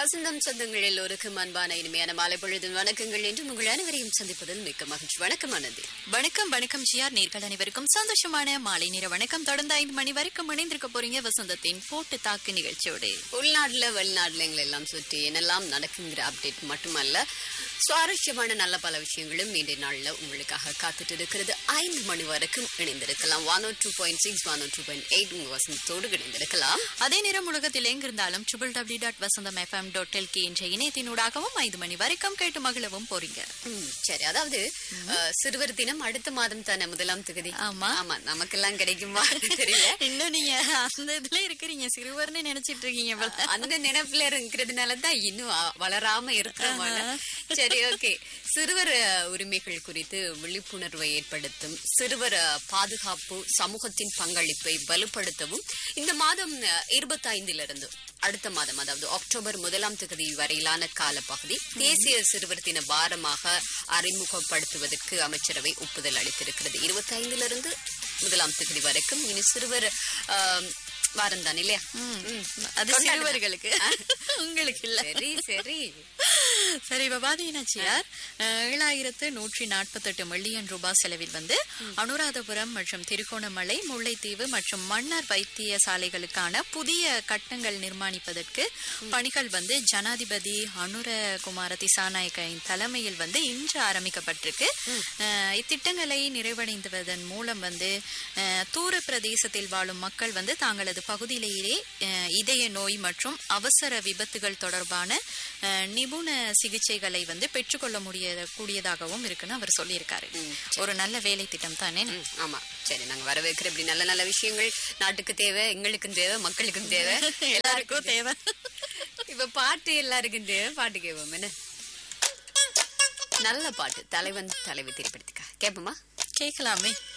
வசந்தம் சொந்தங்கள் எல்லோருக்கும் அன்பான இனிமையான மாலை பொழுதின் வணக்கங்கள் என்று உங்கள் அனைவரையும் சந்திப்பதில் மிக்க மகிழ்ச்சி. வணக்கம் ஆனந்தி. வணக்கம் ஜிஆர். நேர்கள் அனைவருக்கும் சந்தோஷமான மாலை நேர வணக்கம். தொடர்ந்து 5 மணி வரைக்கும் இணைந்திருக்க போறீங்க வசந்தத்தின் போட்டு தாக்கு நிகழ்ச்சியோடு. உள்நாட்டுல வெளிநாட்டுல எங்களை எல்லாம் சுற்றி என்னெல்லாம் நடக்குங்கிற அப்டேட் மட்டுமல்ல, சுவாரஸ்யமான நல்ல பல விஷயங்களும் இன்றைய நாள்ல உங்களுக்காக காத்துட்டு இருக்கிறது. 5 மணி வரைக்கும் இணைந்திருக்கலாம். 102.6 102.8 உங்க வசந்தத்தோடு இணைந்திருக்கலாம். அதே நேரம் உலகத்தில் எங்கிருந்தாலும் www.vasantham.fm.lk என்ற இணையத்தினூடாகவும் 5 மணி வரைக்கும் கேட்டு மகிழவும் போறீங்க. சரி, அதாவது சிறுவர் தினம் அடுத்த மாதம் தானே, 1ஆம் தேதி. ஆமா, நமக்கெல்லாம் கிடைக்குமா தெரியல. இன்னும் நீங்க அந்த இதுல இருக்கிறீங்க, சிறுவர்னு நினைச்சிட்டு இருக்கீங்க. அந்த நினைப்புல இருக்கிறதுனாலதான் இன்னும் வளராம இருக்கிறோம். சரி, ஓகே. சிறுவர் உரிமைகள் குறித்து விழிப்புணர்வை ஏற்படுத்தும், சிறுவர் பாதுகாப்பு, சமூகத்தின் பங்களிப்பை வலுப்படுத்தவும் இந்த மாதம் 25 அடுத்த மாதம், அதாவது அக்டோபர் 1ஆம் தேதி வரையிலான காலப்பகுதி தேசிய சிறுவர் தின வாரமாக அறிமுகப்படுத்துவதற்கு அமைச்சரவை ஒப்புதல் அளித்திருக்கிறது. 25 1ஆம் தேதி வரைக்கும் இனி சிறுவர் வாரம் தான் இல்லையா? அது சிறுவர்களுக்கு, உங்களுக்கு இல்ல. சரி சரி சரி. இப்ப பாத்தீங்கன்னா 7148 மில்லியன் ரூபாய் செலவில் அனுராதபுரம் மற்றும் திருகோணமலை, முல்லைத்தீவு மற்றும் மன்னார் வைத்தியசாலைகளுக்கான புதிய கட்டங்கள் நிர்மாணிப்பதற்கு பணிகள் ஜனாதிபதி அனுரகுமார திசாநாயக்கின் தலைமையில் இன்று ஆரம்பிக்கப்பட்டிருக்கு. இத்திட்டங்களை நிறைவடைந்துவதன் மூலம் தூர பிரதேசத்தில் வாழும் மக்கள் தாங்களது பகுதியிலேயே இதய நோய் மற்றும் அவசர விபத்துகள் தொடர்பான நிபுண சிகிச்சைகளை பெற்றுக்கொள்ள கூடியதாகவும் இருக்குன்னு அவர் சொல்லியிருக்காரு. ஒரு நல்ல வேலை திட்டம் தானே? ஆமா. சரி, நாங்க வரவேற்கிற இப்படி நல்ல நல்ல விஷயங்கள் நாட்டுக்கு தேவை, எங்களுக்கும் தேவை, மக்களுக்கும் தேவை, எல்லாருக்கும் தேவை. இப்ப பாட்டு எல்லாருக்கும் தேவை. பாட்டு கேட்போம். என்ன நல்ல பாட்டு, தலைவன் தலைவி திரைப்படத்துக்கா கேட்போமா? கேட்கலாமே.